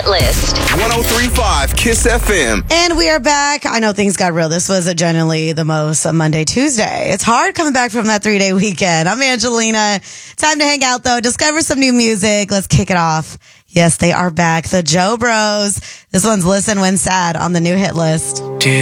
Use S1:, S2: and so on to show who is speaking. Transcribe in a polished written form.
S1: List.
S2: 103.5 Kiss FM.
S3: And we are back. I know things got real. This was generally the most Monday, Tuesday. It's hard coming back from that 3-day weekend. I'm Angelina. Time to hang out, though. Discover some new music. Let's kick it off. Yes, they are back. The Joe Bros. This one's Listen When Sad on the new hit list.